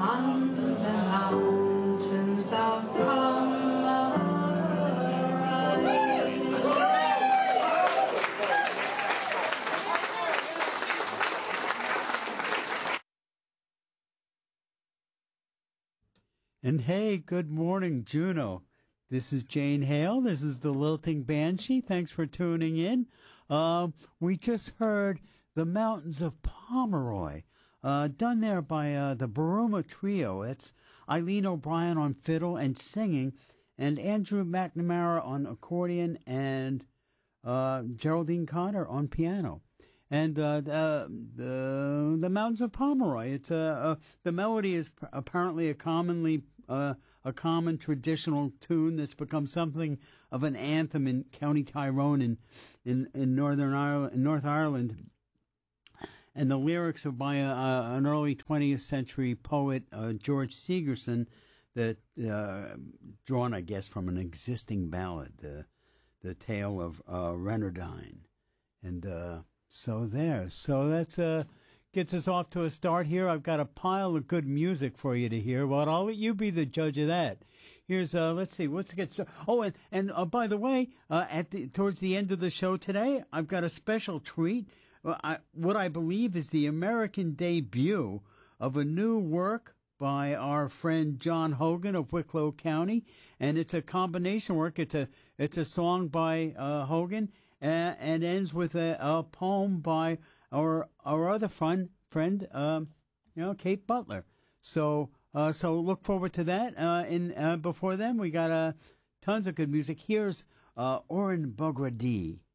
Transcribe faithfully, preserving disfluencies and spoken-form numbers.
on the mountains of Pomeroy. And hey, good morning, Juneau. This is Jane Hale. This is the Lilting Banshee. Thanks for tuning in. Um, we just heard The Mountains of Pomeroy, uh, done there by uh, the Baruma Trio. That's Eileen O'Brien on fiddle and singing, and Andrew McNamara on accordion, and uh, Geraldine Cotter on piano. And uh, the, the the Mountains of Pomeroy. It's a, a the melody is p- apparently a commonly uh, a common traditional tune that's become something of an anthem in County Tyrone in in, in Northern Ireland, in North Ireland. And the lyrics are by a, a, an early twentieth century poet, uh, George Segerson, that uh, drawn, I guess, from an existing ballad, the the tale of uh, Renardine, and. Uh, So there. So that's uh gets us off to a start here. I've got a pile of good music for you to hear. Well, I'll let you be the judge of that. Here's uh let's see, let's get so oh and and uh, by the way, uh at the towards the end of the show today, I've got a special treat. Uh, I, what I believe is the American debut of a new work by our friend John Hogan of Wicklow County, and it's a combination work. It's a it's a song by uh, Hogan. Uh, and ends with a, a poem by our our other friend, friend um, you know, Kate Butler. So uh, so look forward to that. Uh, and uh, before then, we got uh, tons of good music. Here's uh, Oren Bogradi.